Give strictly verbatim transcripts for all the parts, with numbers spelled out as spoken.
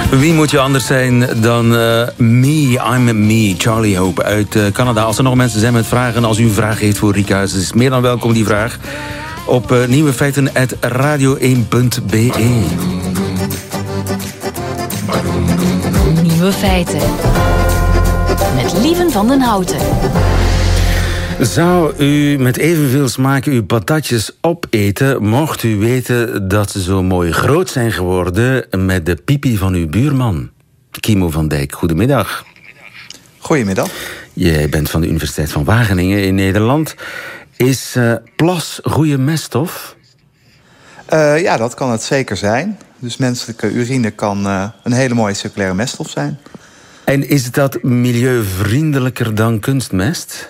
Wie moet je anders zijn dan uh, me, I'm me, Charlie Hope uit uh, Canada. Als er nog mensen zijn met vragen, als u een vraag heeft voor Rieke Huygens, is meer dan welkom die vraag op uh, nieuwefeiten apenstaartje radio één punt b e. Nieuwe Feiten. Met Lieven van den Houten. Zou u met evenveel smaak uw patatjes opeten, mocht u weten dat ze zo mooi groot zijn geworden met de pipi van uw buurman? Kimo van Dijk, goedemiddag. Goedemiddag. Jij bent van de Universiteit van Wageningen in Nederland. Is uh, plas goede meststof? Uh, ja, dat kan het zeker zijn. Dus menselijke urine kan uh, een hele mooie circulaire meststof zijn. En is dat milieuvriendelijker dan kunstmest?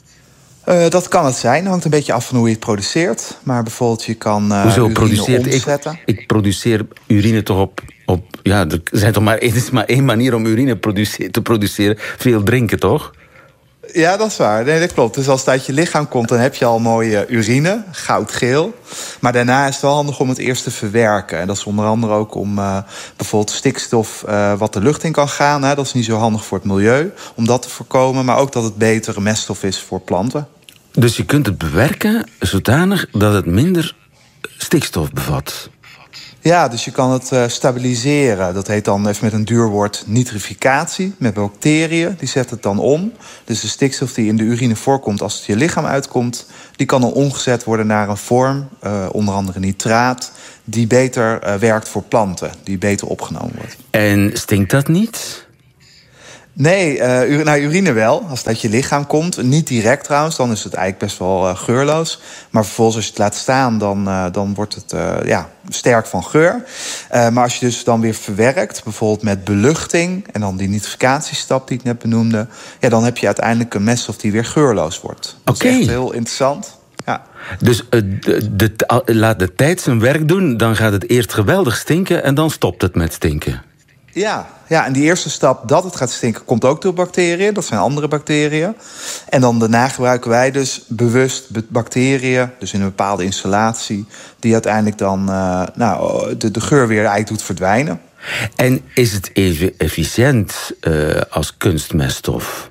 Uh, dat kan het zijn. Hangt een beetje af van hoe je het produceert. Maar bijvoorbeeld je kan uh, Hoezo urine produceert? omzetten. Ik, ik produceer urine toch op... op ja, er zijn toch maar, er is maar één manier om urine produce- te produceren. Veel drinken, toch? Ja, dat is waar. Nee, dat klopt. Dus als het uit je lichaam komt, dan heb je al mooie urine, goudgeel. Maar daarna is het wel handig om het eerst te verwerken. En dat is onder andere ook om uh, bijvoorbeeld stikstof uh, wat de lucht in kan gaan. Hè. Dat is niet zo handig voor het milieu, om dat te voorkomen. Maar ook dat het betere meststof is voor planten. Dus je kunt het bewerken zodanig dat het minder stikstof bevat? Ja, dus je kan het uh, stabiliseren. Dat heet dan even met een duur woord nitrificatie. Met bacteriën, die zetten het dan om. Dus de stikstof die in de urine voorkomt als het je lichaam uitkomt, die kan dan omgezet worden naar een vorm, uh, onder andere nitraat, die beter uh, werkt voor planten, die beter opgenomen wordt. En stinkt dat niet? Nee, uh, ur- nou, urine wel, als het uit je lichaam komt. Niet direct trouwens, dan is het eigenlijk best wel uh, geurloos. Maar vervolgens als je het laat staan, dan, uh, dan wordt het uh, ja, sterk van geur. Uh, maar als je dus dan weer verwerkt, bijvoorbeeld met beluchting, en dan die nitrificatiestap die ik net benoemde, ja, dan heb je uiteindelijk een meststof die weer geurloos wordt. Dat Oké. is echt heel interessant. Ja. Dus uh, de, de, de, laat de tijd zijn werk doen, dan gaat het eerst geweldig stinken en dan stopt het met stinken. Ja, ja, en die eerste stap dat het gaat stinken komt ook door bacteriën. Dat zijn andere bacteriën. En dan daarna gebruiken wij dus bewust bacteriën, dus in een bepaalde installatie, die uiteindelijk dan uh, nou, de, de geur weer eigenlijk doet verdwijnen. En is het even efficiënt uh, als kunstmeststof?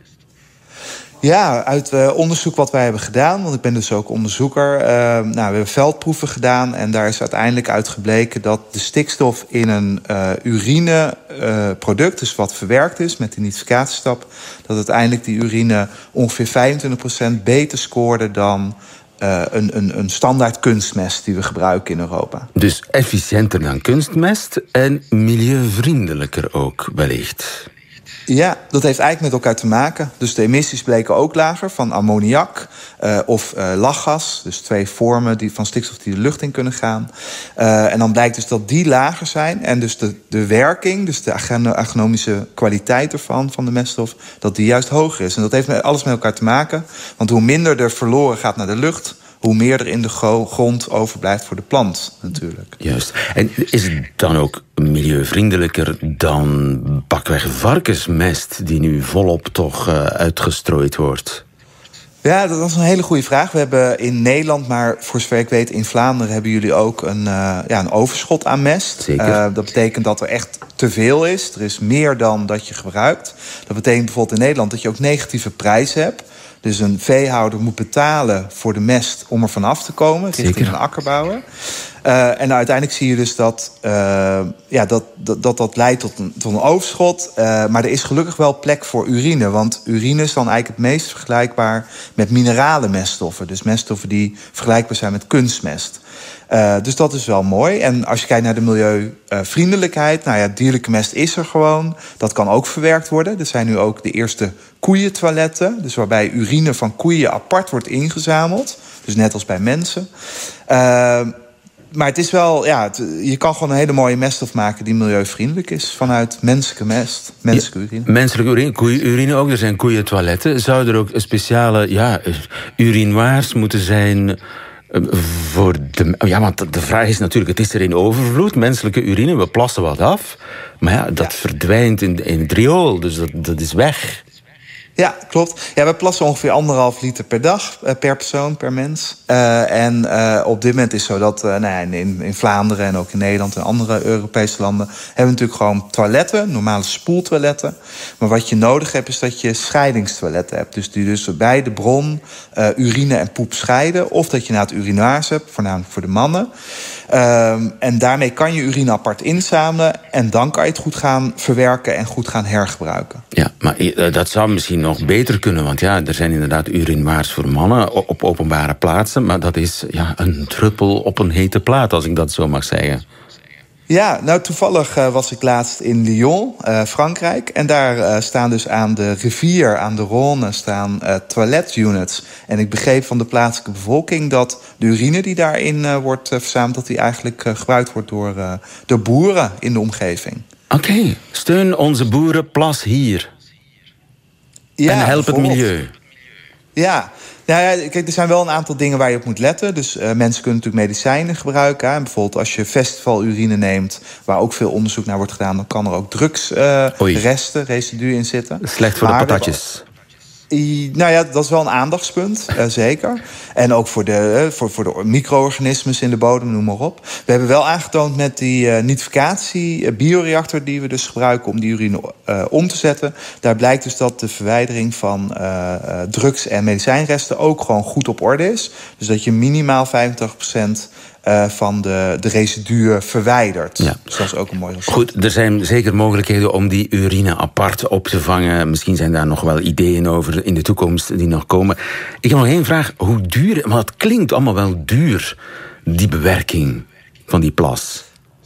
Ja, uit uh, onderzoek wat wij hebben gedaan, want ik ben dus ook onderzoeker. Uh, nou, we hebben veldproeven gedaan en daar is uiteindelijk uit gebleken dat de stikstof in een uh, urineproduct, uh, dus wat verwerkt is met de nitrificatiestap, dat uiteindelijk die urine ongeveer vijfentwintig procent beter scoorde dan uh, een, een, een standaard kunstmest die we gebruiken in Europa. Dus efficiënter dan kunstmest en milieuvriendelijker ook wellicht. Ja, dat heeft eigenlijk met elkaar te maken. Dus de emissies bleken ook lager van ammoniak uh, of uh, lachgas. Dus twee vormen die, van stikstof die de lucht in kunnen gaan. Uh, en dan blijkt dus dat die lager zijn. En dus de, de werking, dus de agronomische kwaliteit ervan, van de meststof, dat die juist hoger is. En dat heeft met alles met elkaar te maken. Want hoe minder er verloren gaat naar de lucht, hoe meer er in de grond overblijft voor de plant natuurlijk. Juist. En is het dan ook milieuvriendelijker dan pakweg varkensmest die nu volop toch uh, uitgestrooid wordt? Ja, dat is een hele goede vraag. We hebben in Nederland, maar voor zover ik weet in Vlaanderen, hebben jullie ook een, uh, ja, een overschot aan mest. Zeker. Uh, dat betekent dat er echt te veel is. Er is meer dan dat je gebruikt. Dat betekent bijvoorbeeld in Nederland dat je ook negatieve prijzen hebt. Dus een veehouder moet betalen voor de mest om er vanaf te komen, richting Zeker. een akkerbouwer. Uh, en uiteindelijk zie je dus dat uh, ja, dat, dat, dat, dat leidt tot een, tot een overschot. Uh, maar er is gelukkig wel plek voor urine. Want urine is dan eigenlijk het meest vergelijkbaar met minerale meststoffen. Dus meststoffen die vergelijkbaar zijn met kunstmest. Uh, dus dat is wel mooi. En als je kijkt naar de milieuvriendelijkheid, nou ja, dierlijke mest is er gewoon. Dat kan ook verwerkt worden. Er zijn nu ook de eerste koeientoiletten, dus waarbij urine van koeien apart wordt ingezameld. Dus net als bij mensen. Uh, maar het is wel, ja, het, je kan gewoon een hele mooie meststof maken die milieuvriendelijk is vanuit menselijke mest, menselijke urine. Ja, menselijke urine, koeien-urine ook. Er zijn koeientoiletten. Zouden er ook speciale ja, urinoirs moeten zijn voor de... Ja, want de vraag is natuurlijk, het is er in overvloed, menselijke urine, we plassen wat af. Maar ja, dat ja. verdwijnt in, in het riool, dus dat, dat is weg. Ja, klopt. Ja, we plassen ongeveer anderhalf liter per dag, uh, per persoon, per mens. Uh, en uh, op dit moment is het zo dat uh, nou ja, in, in Vlaanderen en ook in Nederland en andere Europese landen hebben we natuurlijk gewoon toiletten, normale spoeltoiletten. Maar wat je nodig hebt is dat je scheidingstoiletten hebt. Dus die dus bij de bron uh, urine en poep scheiden. Of dat je na het urinaars hebt, voornamelijk voor de mannen. Um, en daarmee kan je urine apart inzamelen. En dan kan je het goed gaan verwerken en goed gaan hergebruiken. Ja, maar uh, dat zou misschien nog beter kunnen. Want ja, er zijn inderdaad urinoirs voor mannen op openbare plaatsen. Maar dat is ja, een druppel op een hete plaat, als ik dat zo mag zeggen. Ja, nou toevallig uh, was ik laatst in Lyon, uh, Frankrijk. En daar uh, staan dus aan de rivier, aan de Rhône, staan uh, toiletunits. En ik begreep van de plaatselijke bevolking dat de urine die daarin uh, wordt uh, verzameld, dat die eigenlijk uh, gebruikt wordt door, uh, door boeren in de omgeving. Oké, okay. Steun onze boeren, plas hier. Ja, en help het milieu. Ja, nou ja, kijk, er zijn wel een aantal dingen waar je op moet letten. Dus uh, mensen kunnen natuurlijk medicijnen gebruiken. Hè. Bijvoorbeeld als je festivalurine neemt, waar ook veel onderzoek naar wordt gedaan, dan kan er ook drugsresten, uh, residu in zitten. Slecht voor maar de patatjes. I, nou ja, dat is wel een aandachtspunt, uh, zeker. En ook voor de, uh, voor, voor de micro-organismes in de bodem, noem maar op. We hebben wel aangetoond met die uh, nitrificatie-bioreactor die we dus gebruiken om die urine uh, om te zetten. Daar blijkt dus dat de verwijdering van uh, uh, drugs- en medicijnresten ook gewoon goed op orde is. Dus dat je minimaal vijfentachtig procent Uh, van de, de residuen verwijderd. Ja. Dus dat is ook een mooi resultaat. Goed, er zijn zeker mogelijkheden om die urine apart op te vangen. Misschien zijn daar nog wel ideeën over in de toekomst die nog komen. Ik heb nog één vraag. Hoe duur, maar het klinkt allemaal wel duur, die bewerking van die plas.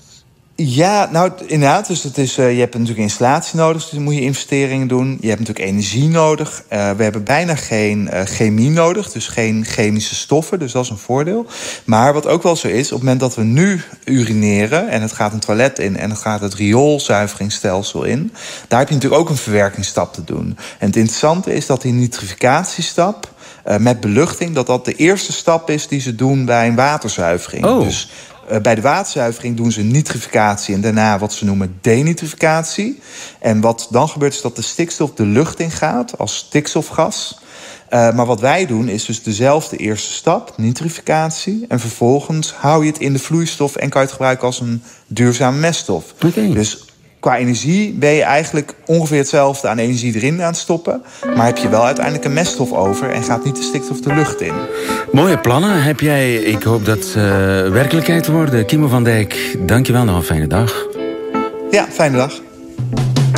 Ja, nou inderdaad. Dus het is, uh, je hebt natuurlijk installatie nodig, dus dan moet je investeringen doen. Je hebt natuurlijk energie nodig. Uh, we hebben bijna geen uh, chemie nodig, dus geen chemische stoffen. Dus dat is een voordeel. Maar wat ook wel zo is, op het moment dat we nu urineren en het gaat een toilet in en het gaat het rioolzuiveringsstelsel in, daar heb je natuurlijk ook een verwerkingsstap te doen. En het interessante is dat die nitrificatiestap uh, met beluchting, dat dat de eerste stap is die ze doen bij een waterzuivering. Oh. Dus Uh, bij de waterzuivering doen ze nitrificatie en daarna wat ze noemen denitrificatie. En wat dan gebeurt is dat de stikstof de lucht ingaat als stikstofgas. Uh, maar wat wij doen is dus dezelfde eerste stap, nitrificatie. En vervolgens hou je het in de vloeistof en kan je het gebruiken als een duurzame meststof. Okay. Dus qua energie ben je eigenlijk ongeveer hetzelfde aan energie erin aan het stoppen. Maar heb je wel uiteindelijk een meststof over en gaat niet de stikstof de lucht in. Mooie plannen heb jij. Ik hoop dat ze uh, werkelijkheid worden. Kimo van Dijk, dankjewel. Nog een fijne dag. Ja, fijne dag.